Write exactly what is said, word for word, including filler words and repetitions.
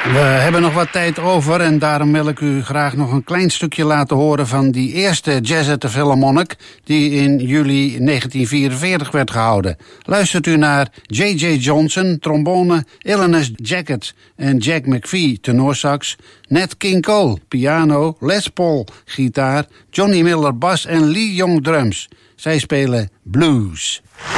We hebben nog wat tijd over en daarom wil ik u graag nog een klein stukje laten horen van die eerste Jazz at the Philharmonic die in juli negentien vierenveertig werd gehouden. Luistert u naar J J Johnson, trombone, Illinois Jacket en Jack McPhee, tenorsax, Nat King Cole, piano, Les Paul, gitaar, Johnny Miller, bas en Lee Young, drums. Zij spelen blues.